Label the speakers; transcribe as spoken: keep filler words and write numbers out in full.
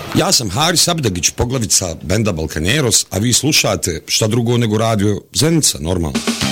Speaker 1: Ja sam Haris Abdagić, poglavica benda Balkaneros, a vi slušate šta drugo nego radio Zenica, normalno.